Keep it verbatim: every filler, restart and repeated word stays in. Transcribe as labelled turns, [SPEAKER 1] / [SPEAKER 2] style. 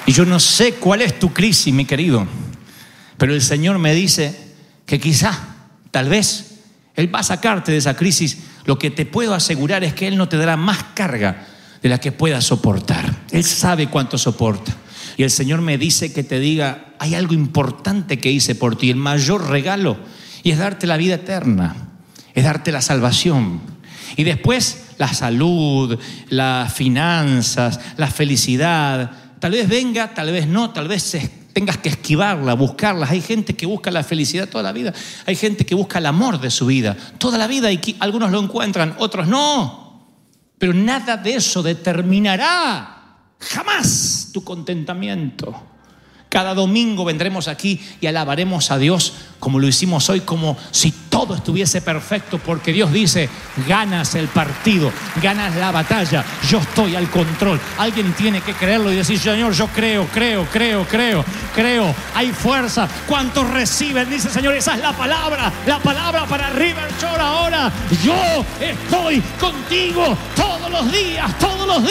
[SPEAKER 1] Y yo no sé cuál es tu crisis, mi querido, pero el Señor me dice que quizá, tal vez, Él va a sacarte de esa crisis. Lo que te puedo asegurar es que Él no te dará más carga de la que puedas soportar. Él sabe cuánto soporta. Y el Señor me dice que te diga, hay algo importante que hice por ti, el mayor regalo, y es darte la vida eterna, es darte la salvación. Y después la salud, las finanzas, la felicidad, tal vez venga, tal vez no, tal vez se tengas que esquivarla, buscarlas. Hay gente que busca la felicidad toda la vida. Hay gente que busca el amor de su vida toda la vida, y algunos lo encuentran, otros no. Pero nada de eso determinará jamás tu contentamiento. Cada domingo vendremos aquí y alabaremos a Dios como lo hicimos hoy, como si todo estuviese perfecto, porque Dios dice, ganas el partido, ganas la batalla, yo estoy al control. Alguien tiene que creerlo y decir, Señor, yo creo, creo, creo, creo, creo, hay fuerza. ¿Cuántos reciben? Dice, Señor, esa es la palabra, la palabra para River Shore ahora. Yo estoy contigo todos los días, todos los días.